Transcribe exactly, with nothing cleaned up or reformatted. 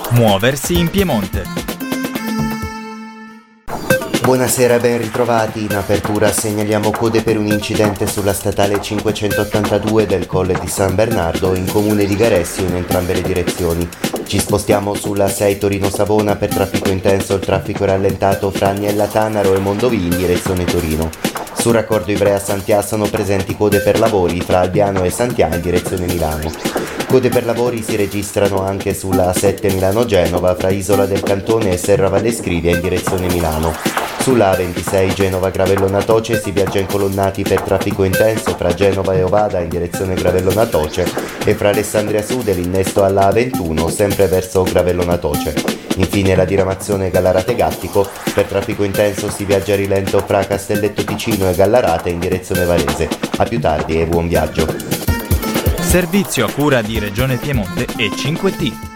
Muoversi in Piemonte. Buonasera, ben ritrovati. In apertura segnaliamo code per un incidente sulla statale cinquecentottantadue del Colle di San Bernardo in comune di Garessio in entrambe le direzioni. Ci spostiamo sulla sei Torino-Savona per traffico intenso, il traffico è rallentato fra Agnella Tanaro e Mondovì in direzione Torino. Sul raccordo Ivrea-Santià sono presenti code per lavori tra Albiano e Santià in direzione Milano. Code per lavori si registrano anche sulla A sette Milano-Genova fra Isola del Cantone e Serra Vallescrivia in direzione Milano. Sulla A ventisei Genova-Gravellona-Toce si viaggia incolonnati per traffico intenso fra Genova e Ovada in direzione Gravellona-Toce e fra Alessandria Sud e l'innesto alla A ventuno sempre verso Gravellona-Toce. Infine la diramazione Gallarate-Gattico, per traffico intenso si viaggia a rilento fra Castelletto Ticino e Gallarate in direzione Varese. A più tardi e buon viaggio. Servizio a cura di Regione Piemonte e cinque T.